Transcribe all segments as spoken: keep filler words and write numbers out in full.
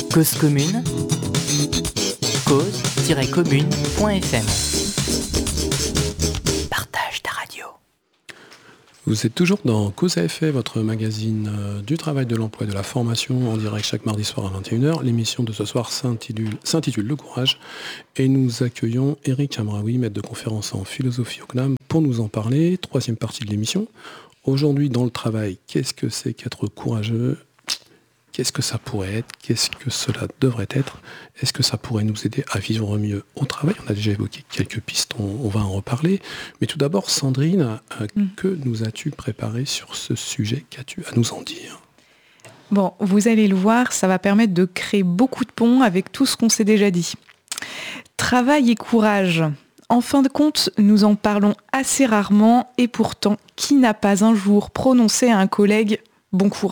Cause commune, cause tiret commune point f m. Partage ta radio. Vous êtes toujours dans Cause à effet, votre magazine euh, du travail, de l'emploi et de la formation en direct chaque mardi soir à vingt et une heures. L'émission de ce soir s'intitule, s'intitule Le Courage et nous accueillons Eric Amraoui, maître de conférence en philosophie au C N A M, pour nous en parler. Troisième partie de l'émission. Aujourd'hui, dans le travail, qu'est-ce que c'est qu'être courageux ? Qu'est-ce que ça pourrait être ? Qu'est-ce que cela devrait être ? Est-ce que ça pourrait nous aider à vivre mieux au travail ? On a déjà évoqué quelques pistes, on, on va en reparler. Mais tout d'abord, Sandrine, euh, mm. que nous as-tu préparé sur ce sujet ? Qu'as-tu à nous en dire ? Bon, vous allez le voir, ça va permettre de créer beaucoup de ponts avec tout ce qu'on s'est déjà dit. Travail et courage. En fin de compte, nous en parlons assez rarement et pourtant, qui n'a pas un jour prononcé à un collègue « bon courage » ?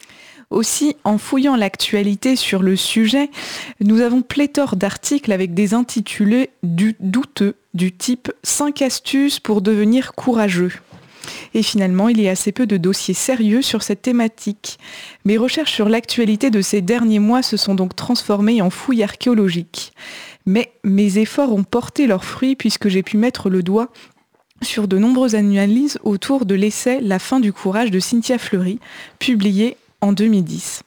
Aussi, en fouillant l'actualité sur le sujet, nous avons pléthore d'articles avec des intitulés du douteux du type « cinq astuces pour devenir courageux ». Et finalement, il y a assez peu de dossiers sérieux sur cette thématique. Mes recherches sur l'actualité de ces derniers mois se sont donc transformées en fouilles archéologiques. Mais mes efforts ont porté leurs fruits puisque j'ai pu mettre le doigt sur de nombreuses analyses autour de l'essai « La fin du courage » de Cynthia Fleury, publié en deux mille dix.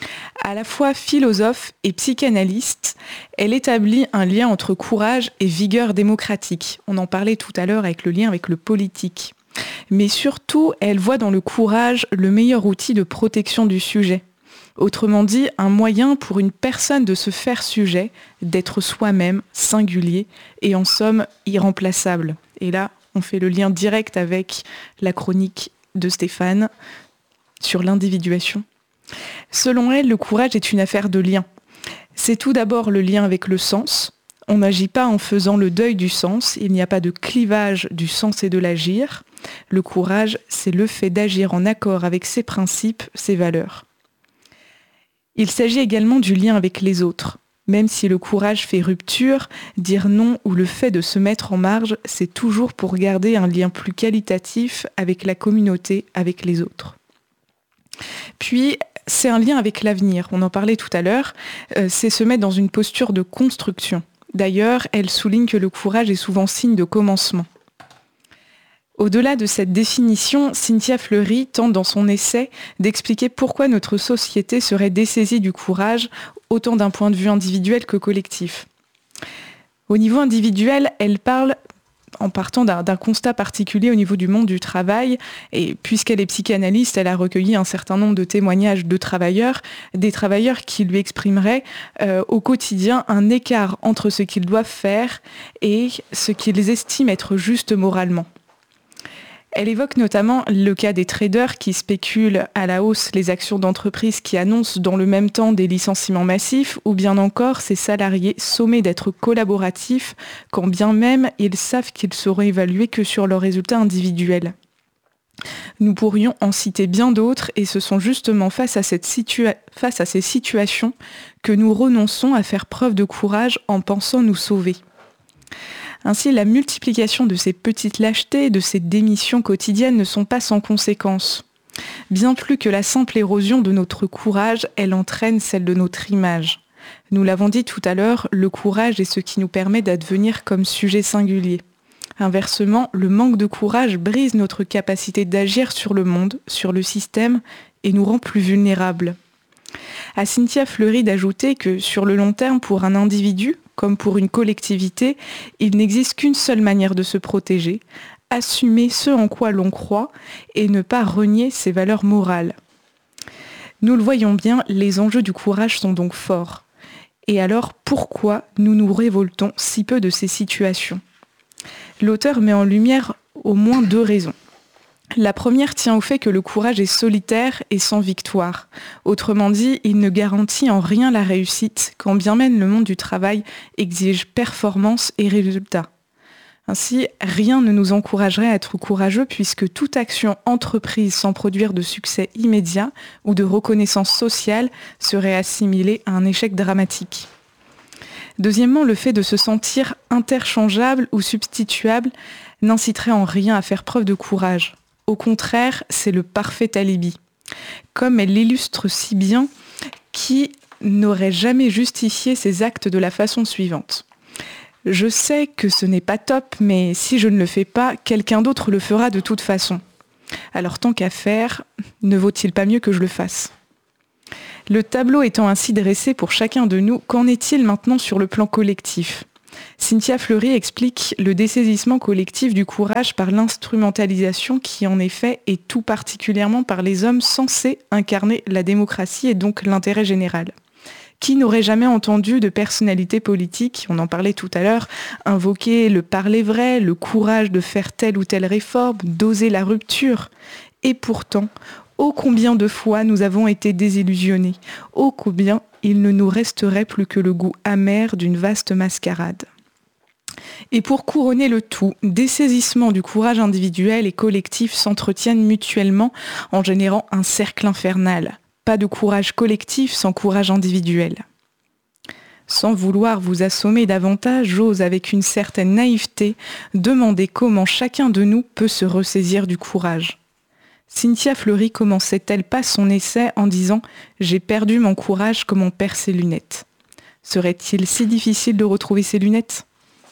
À la fois philosophe et psychanalyste, elle établit un lien entre courage et vigueur démocratique. On en parlait tout à l'heure avec le lien avec le politique. Mais surtout, elle voit dans le courage le meilleur outil de protection du sujet. Autrement dit, un moyen pour une personne de se faire sujet, d'être soi-même, singulier et en somme irremplaçable. Et là, on fait le lien direct avec la chronique de Stéphane sur l'individuation. Selon elle, le courage est une affaire de lien. C'est tout d'abord le lien avec le sens. On n'agit pas en faisant le deuil du sens, il n'y a pas de clivage du sens et de l'agir. Le courage, c'est le fait d'agir en accord avec ses principes, ses valeurs. Il s'agit également du lien avec les autres. Même si le courage fait rupture, dire non ou le fait de se mettre en marge, c'est toujours pour garder un lien plus qualitatif avec la communauté, avec les autres. Puis, c'est un lien avec l'avenir, on en parlait tout à l'heure, euh, c'est se mettre dans une posture de construction. D'ailleurs, elle souligne que le courage est souvent signe de commencement. Au-delà de cette définition, Cynthia Fleury tente dans son essai d'expliquer pourquoi notre société serait dessaisie du courage, autant d'un point de vue individuel que collectif. Au niveau individuel, elle parle en partant d'un, d'un constat particulier au niveau du monde du travail, et puisqu'elle est psychanalyste, elle a recueilli un certain nombre de témoignages de travailleurs, des travailleurs qui lui exprimeraient euh, au quotidien un écart entre ce qu'ils doivent faire et ce qu'ils estiment être juste moralement. Elle évoque notamment le cas des traders qui spéculent à la hausse les actions d'entreprises qui annoncent dans le même temps des licenciements massifs, ou bien encore ces salariés sommés d'être collaboratifs, quand bien même ils savent qu'ils seront évalués que sur leurs résultats individuels. Nous pourrions en citer bien d'autres, et ce sont justement face à, cette situa- face à ces situations que nous renonçons à faire preuve de courage en pensant nous sauver. Ainsi, la multiplication de ces petites lâchetés, de ces démissions quotidiennes ne sont pas sans conséquences. Bien plus que la simple érosion de notre courage, elle entraîne celle de notre image. Nous l'avons dit tout à l'heure, le courage est ce qui nous permet d'advenir comme sujet singulier. Inversement, le manque de courage brise notre capacité d'agir sur le monde, sur le système, et nous rend plus vulnérables. À Cynthia Fleury d'ajouter que sur le long terme, pour un individu, comme pour une collectivité, il n'existe qu'une seule manière de se protéger, assumer ce en quoi l'on croit et ne pas renier ses valeurs morales. Nous le voyons bien, les enjeux du courage sont donc forts. Et alors, pourquoi nous nous révoltons si peu de ces situations ? L'auteur met en lumière au moins deux raisons. La première tient au fait que le courage est solitaire et sans victoire. Autrement dit, il ne garantit en rien la réussite, quand bien même le monde du travail exige performance et résultat. Ainsi, rien ne nous encouragerait à être courageux puisque toute action entreprise sans produire de succès immédiat ou de reconnaissance sociale serait assimilée à un échec dramatique. Deuxièmement, le fait de se sentir interchangeable ou substituable n'inciterait en rien à faire preuve de courage. Au contraire, c'est le parfait alibi. Comme elle l'illustre si bien, qui n'aurait jamais justifié ses actes de la façon suivante. Je sais que ce n'est pas top, mais si je ne le fais pas, quelqu'un d'autre le fera de toute façon. Alors tant qu'à faire, ne vaut-il pas mieux que je le fasse ? Le tableau étant ainsi dressé pour chacun de nous, qu'en est-il maintenant sur le plan collectif ? Cynthia Fleury explique le dessaisissement collectif du courage par l'instrumentalisation qui en effet est tout particulièrement par les hommes censés incarner la démocratie et donc l'intérêt général. Qui n'aurait jamais entendu de personnalités politiques, on en parlait tout à l'heure, invoquer le parler vrai, le courage de faire telle ou telle réforme, d'oser la rupture ? Et pourtant, ô combien de fois nous avons été désillusionnés, ô combien il ne nous resterait plus que le goût amer d'une vaste mascarade. Et pour couronner le tout, dessaisissement du courage individuel et collectif s'entretiennent mutuellement en générant un cercle infernal. Pas de courage collectif sans courage individuel. Sans vouloir vous assommer davantage, j'ose avec une certaine naïveté demander comment chacun de nous peut se ressaisir du courage. Cynthia Fleury commençait-elle pas son essai en disant « J'ai perdu mon courage comme on perd ses lunettes ». Serait-il si difficile de retrouver ses lunettes ?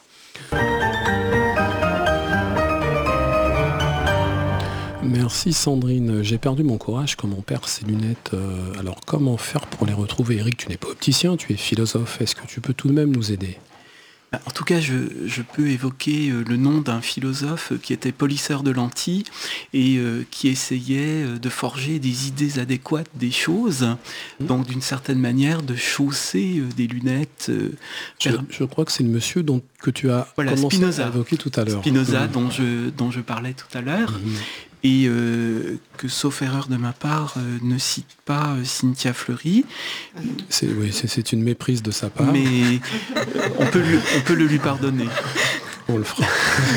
Merci Sandrine. J'ai perdu mon courage comme on perd ses lunettes. Euh, alors comment faire pour les retrouver ? Eric, tu n'es pas opticien, tu es philosophe. Est-ce que tu peux tout de même nous aider ? En tout cas, je, je peux évoquer le nom d'un philosophe qui était polisseur de lentilles et euh, qui essayait de forger des idées adéquates des choses, mmh. donc d'une certaine manière de chausser des lunettes. Euh, je, per... je crois que c'est le monsieur dont, que tu as voilà, commencé Spinoza. à évoquer tout à l'heure. Spinoza, mmh. dont, je, dont je parlais tout à l'heure. Mmh. Et euh, que, sauf erreur de ma part, euh, ne cite pas euh, Cynthia Fleury. C'est, oui, c'est, c'est une méprise de sa part. Mais euh, on, peut lui, on peut le lui pardonner. On le fera.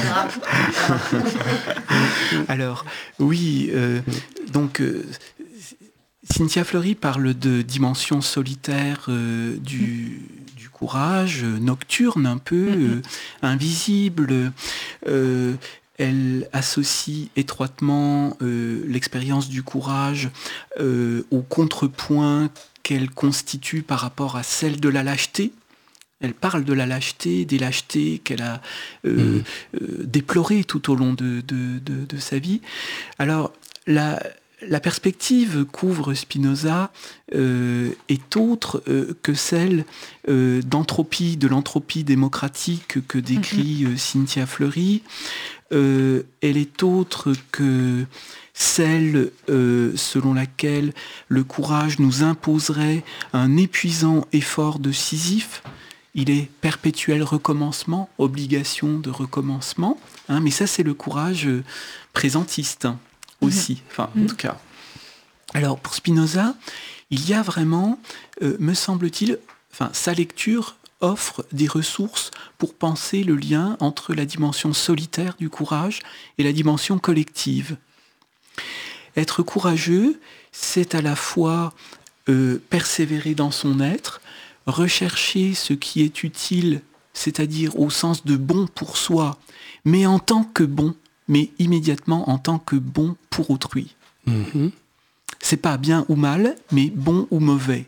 Alors, oui, euh, donc, euh, Cynthia Fleury parle de dimension solitaire euh, du, du courage, euh, nocturne un peu, euh, invisible. Euh, Elle associe étroitement euh, l'expérience du courage euh, au contrepoint qu'elle constitue par rapport à celle de la lâcheté. Elle parle de la lâcheté, des lâchetés qu'elle a euh, mmh. euh, déplorées tout au long de, de, de, de sa vie. Alors, la, la perspective qu'ouvre Spinoza euh, est autre euh, que celle euh, d'entropie, de l'entropie démocratique que décrit euh, Cynthia Fleury. Euh, elle est autre que celle euh, selon laquelle le courage nous imposerait un épuisant effort de Sisyphe. Il est perpétuel recommencement, obligation de recommencement, hein, mais ça c'est le courage présentiste hein, aussi, mmh. enfin en mmh. tout cas. Alors pour Spinoza, il y a vraiment, euh, me semble-t-il, enfin sa lecture offre des ressources pour penser le lien entre la dimension solitaire du courage et la dimension collective. Être courageux, c'est à la fois euh, persévérer dans son être, rechercher ce qui est utile, c'est-à-dire au sens de bon pour soi, mais en tant que bon, mais immédiatement en tant que bon pour autrui. Mmh. C'est pas bien ou mal, mais bon ou mauvais.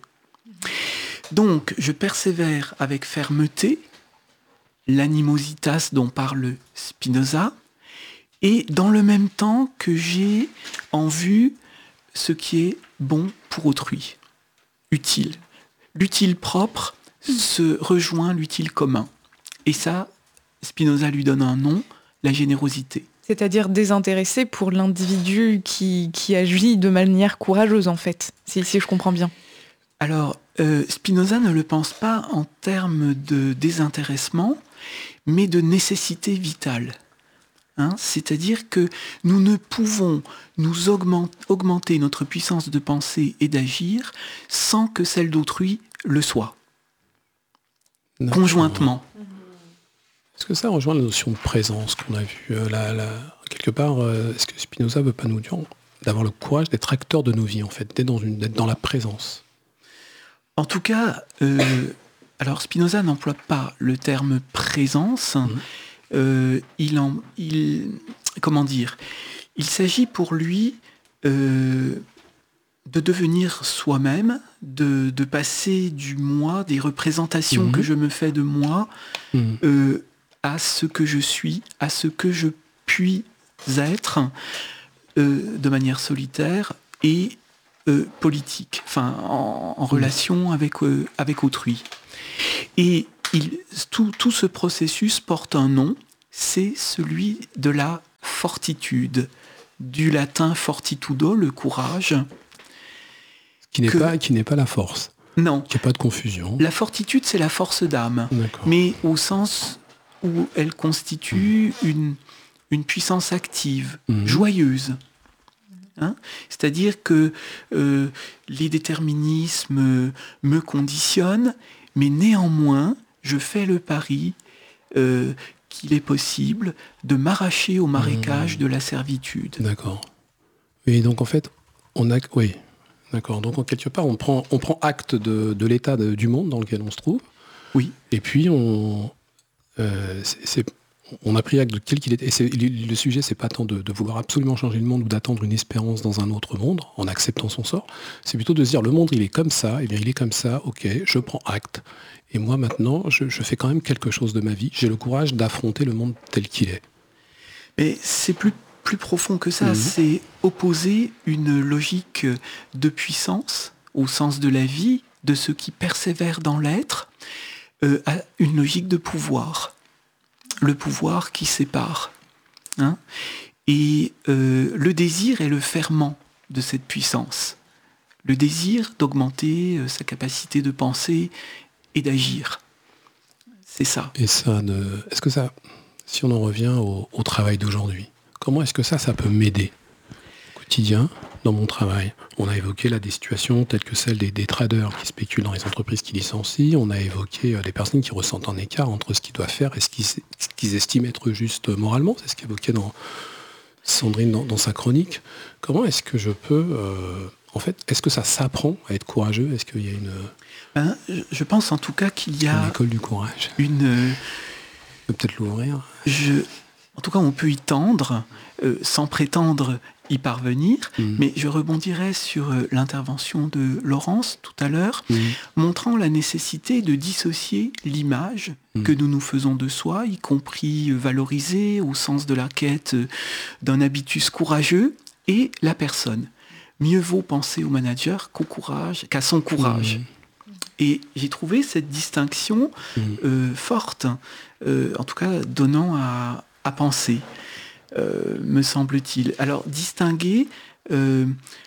Donc, je persévère avec fermeté, l'animositas dont parle Spinoza, et dans le même temps que j'ai en vue ce qui est bon pour autrui, utile. L'utile propre se rejoint l'utile commun. Et ça, Spinoza lui donne un nom, la générosité. C'est-à-dire désintéressé pour l'individu qui, qui agit de manière courageuse, en fait, si, si je comprends bien. Alors, euh, Spinoza ne le pense pas en termes de désintéressement, mais de nécessité vitale. Hein, c'est-à-dire que nous ne pouvons nous augmente, augmenter notre puissance de pensée et d'agir sans que celle d'autrui le soit. D'accord. Conjointement. Est-ce que ça rejoint la notion de présence qu'on a vue euh, là, là, quelque part, euh, est-ce que Spinoza ne veut pas nous dire d'avoir le courage d'être acteur de nos vies, en fait, d'être dans, une, d'être dans la présence ? En tout cas, euh, alors Spinoza n'emploie pas le terme présence. Mmh. Euh, il, en, il, comment dire, il s'agit pour lui euh, de devenir soi-même, de, de passer du moi, des représentations mmh. que je me fais de moi, mmh. euh, à ce que je suis, à ce que je puis être, euh, de manière solitaire et euh, politique, enfin en, en mmh. relation avec, euh, avec autrui. Et il, tout, tout ce processus porte un nom, c'est celui de la fortitude, du latin fortitudo, le courage. Qui n'est, que... pas, qui n'est pas la force. Non. Qu'il n'y ait pas de confusion. La fortitude, c'est la force d'âme. D'accord. Mais au sens où elle constitue mmh. une, une puissance active, mmh. joyeuse. Hein, c'est-à-dire que euh, les déterminismes me conditionnent, mais néanmoins, je fais le pari euh, qu'il est possible de m'arracher au marécage mmh. de la servitude. D'accord. Et donc en fait, on a... Oui, d'accord. Donc en quelque part, on prend, on prend acte de, de l'état de, du monde dans lequel on se trouve. Oui. Et puis on... Euh, c'est, c'est, on a pris acte de quel qu'il était. Et c'est, le sujet, c'est pas tant de, de vouloir absolument changer le monde ou d'attendre une espérance dans un autre monde, en acceptant son sort. C'est plutôt de se dire, le monde, il est comme ça, et bien il est comme ça, ok, je prends acte. Et moi, maintenant, je, je fais quand même quelque chose de ma vie. J'ai le courage d'affronter le monde tel qu'il est. Mais c'est plus, plus profond que ça. Mmh. C'est opposer une logique de puissance, au sens de la vie, de ceux qui persévèrent dans l'être, euh, à une logique de pouvoir. Le pouvoir qui sépare. Hein, et euh, le désir est le ferment de cette puissance. Le désir d'augmenter euh, sa capacité de penser et d'agir. C'est ça. Et ça, ne... est-ce que ça, si on en revient au, au travail d'aujourd'hui, comment est-ce que ça, ça peut m'aider au quotidien, dans mon travail? On a évoqué là des situations telles que celle des, des traders qui spéculent dans les entreprises qui licencient. On a évoqué euh, des personnes qui ressentent un écart entre ce qu'ils doivent faire et ce qu'ils, ce qu'ils estiment être juste moralement. C'est ce qu'évoquait dans Sandrine dans, dans sa chronique. Comment est-ce que je peux... Euh, en fait, est-ce que ça s'apprend à être courageux? Est-ce qu'il y a une... Ben, je pense en tout cas qu'il y a... Une école du courage. Une... Euh, on peut peut-être l'ouvrir. Je... En tout cas, on peut y tendre, euh, sans prétendre y parvenir, mmh. mais je rebondirai sur euh, l'intervention de Laurence tout à l'heure, mmh. montrant la nécessité de dissocier l'image mmh. que nous nous faisons de soi, y compris euh, valorisée au sens de la quête euh, d'un habitus courageux, et la personne. Mieux vaut penser au manager qu'au courage, qu'à son courage. Mmh. Et j'ai trouvé cette distinction mmh. euh, forte, euh, en tout cas donnant à, à penser. Euh, me semble-t-il. Alors, distinguer euh,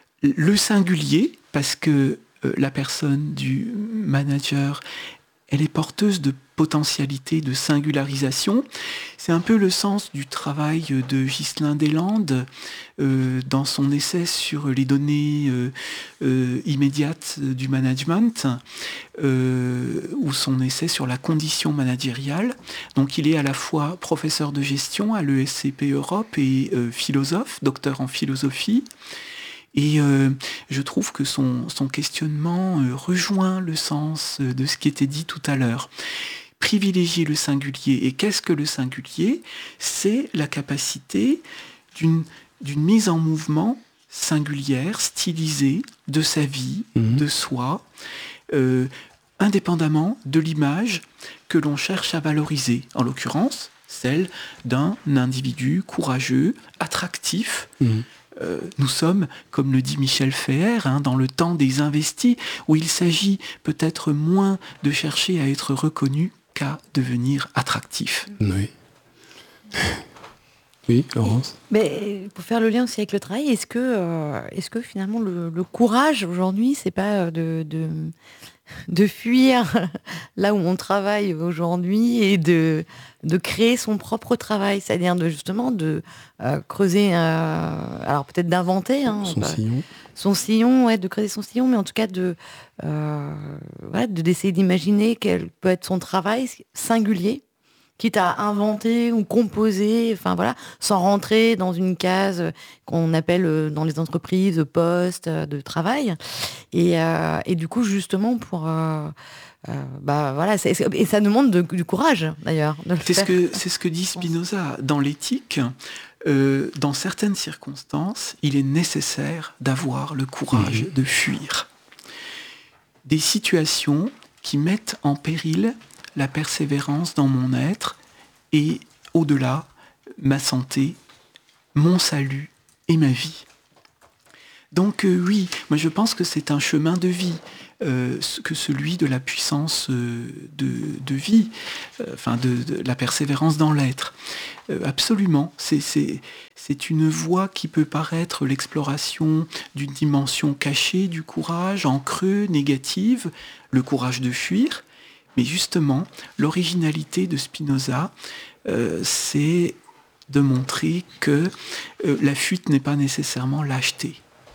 le singulier, parce que euh, la personne du manager, elle est porteuse de potentialité, de singularisation. C'est un peu le sens du travail de Ghislain Deslandes euh, dans son essai sur les données euh, euh, immédiates du management, euh, ou son essai sur la condition managériale. Donc il est à la fois professeur de gestion à l'E S C P Europe et euh, philosophe, docteur en philosophie. Et euh, je trouve que son, son questionnement euh, rejoint le sens euh, de ce qui était dit tout à l'heure. Privilégier le singulier. Et qu'est-ce que le singulier? C'est la capacité d'une, d'une mise en mouvement singulière, stylisée, de sa vie, mmh. de soi, euh, indépendamment de l'image que l'on cherche à valoriser. En l'occurrence, celle d'un individu courageux, attractif. Mmh. Euh, nous sommes, comme le dit Michel Feher, hein, dans le temps des investis, où il s'agit peut-être moins de chercher à être reconnu qu'à devenir attractif. Oui. Oui, Laurence. Mais pour faire le lien aussi avec le travail, est-ce que, euh, est-ce que finalement le, le courage aujourd'hui, c'est pas de, de, de fuir là où on travaille aujourd'hui et de, de créer son propre travail, c'est-à-dire de justement de euh, creuser, euh, alors peut-être d'inventer hein, son bah, sillon, son sillon, ouais, de creuser son sillon, mais en tout cas de, euh, ouais, de d'essayer d'imaginer quel peut être son travail singulier, quitte à inventer ou composer, enfin voilà, sans rentrer dans une case qu'on appelle dans les entreprises poste de travail. Et, euh, et du coup, justement, pour euh, euh, bah voilà, c'est, et ça demande de, du courage d'ailleurs. De le c'est faire. ce que c'est ce que dit Spinoza dans l'éthique. Euh, dans certaines circonstances, il est nécessaire d'avoir le courage mmh. de fuir des situations qui mettent en péril la persévérance dans mon être et, au-delà, ma santé, mon salut et ma vie. Donc euh, oui, moi je pense que c'est un chemin de vie, euh, que celui de la puissance euh, de, de vie, euh, enfin de, de la persévérance dans l'être. Euh, absolument, c'est, c'est, c'est une voie qui peut paraître l'exploration d'une dimension cachée du courage, en creux, négative, le courage de fuir, mais justement, l'originalité de Spinoza, euh, c'est de montrer que euh, la fuite n'est pas nécessairement lâcheté.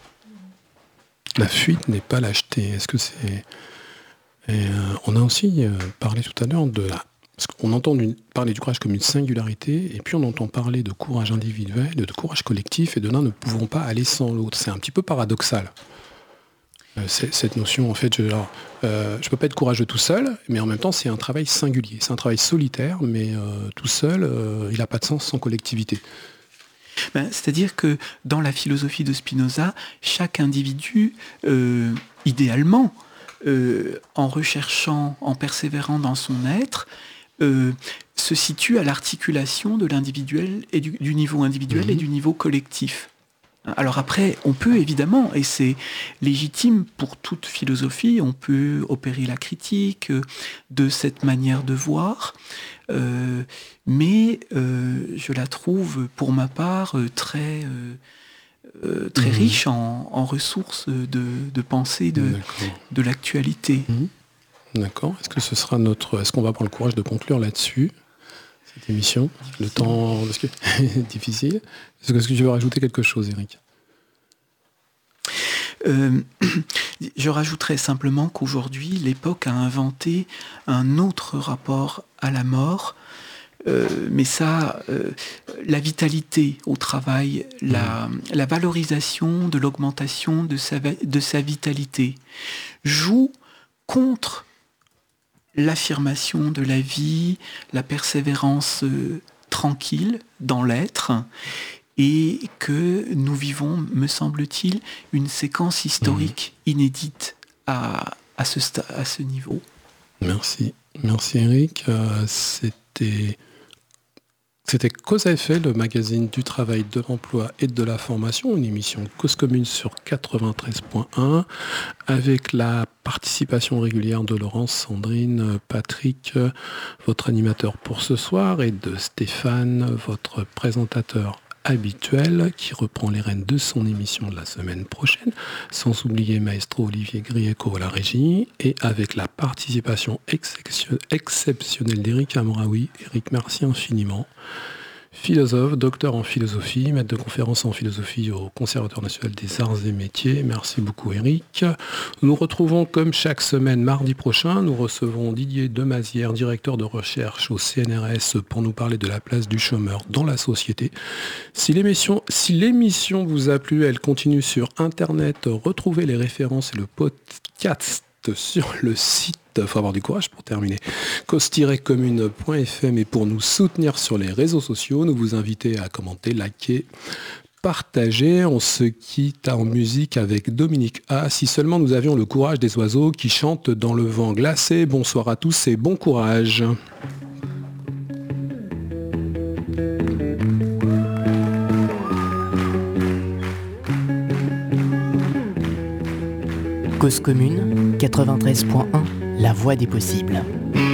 La fuite n'est pas lâcheté. Est-ce que c'est... Et, euh, on a aussi euh, parlé tout à l'heure de la... Parce qu'on entend une... parler du courage comme une singularité, et puis on entend parler de courage individuel, de courage collectif, et de l'un ne pouvons pas aller sans l'autre. C'est un petit peu paradoxal. Euh, c'est, cette notion, en fait, je ne euh, peux pas être courageux tout seul, mais en même temps, c'est un travail singulier. C'est un travail solitaire, mais euh, tout seul, euh, il n'a pas de sens sans collectivité. Ben, c'est-à-dire que dans la philosophie de Spinoza, chaque individu, euh, idéalement, euh, en recherchant, en persévérant dans son être, euh, se situe à l'articulation de l'individuel et du, du niveau individuel mmh. et du niveau collectif. Alors après, on peut évidemment, et c'est légitime pour toute philosophie, on peut opérer la critique de cette manière de voir, euh, mais euh, je la trouve, pour ma part, très, euh, très mmh. riche en, en ressources de, de pensée de, de l'actualité. Mmh. D'accord. Est-ce que ce sera notre... Est-ce qu'on va prendre le courage de conclure là-dessus, cette émission ? Le temps parce que... difficile. Est-ce que tu veux rajouter quelque chose, Eric ? euh, Je rajouterais simplement qu'aujourd'hui, l'époque a inventé un autre rapport à la mort. Euh, mais ça, euh, la vitalité au travail, mmh. la, la valorisation de l'augmentation de sa, de sa vitalité joue contre l'affirmation de la vie, la persévérance euh, tranquille dans l'être, et que nous vivons, me semble-t-il, une séquence historique mmh. inédite à, à, ce sta- à ce niveau. Merci. Merci Eric. Euh, c'était... C'était Cause à effet, le magazine du travail, de l'emploi et de la formation, une émission Cause commune sur quatre-vingt-treize point un, avec la participation régulière de Laurence, Sandrine, Patrick, votre animateur pour ce soir, et de Stéphane, votre présentateur habituel, qui reprend les rênes de son émission de la semaine prochaine, sans oublier Maestro Olivier Grieco à la régie, et avec la participation exceptionnelle d'Eric Amraoui. Eric, merci infiniment. Philosophe, docteur en philosophie, maître de conférence en philosophie au Conservatoire national des arts et métiers. Merci beaucoup Eric. Nous nous retrouvons comme chaque semaine mardi prochain. Nous recevrons Didier Demazière, directeur de recherche au C N R S, pour nous parler de la place du chômeur dans la société. Si l'émission, si l'émission vous a plu, elle continue sur Internet. Retrouvez les références et le podcast sur le site. Il faut avoir du courage pour terminer. cause tiret commune point f m, et pour nous soutenir sur les réseaux sociaux, nous vous invitons à commenter, liker, partager. On se quitte en musique avec Dominique A. Si seulement nous avions le courage des oiseaux qui chantent dans le vent glacé. Bonsoir à tous et bon courage. Cause commune, quatre-vingt-treize point un, la voix des possibles.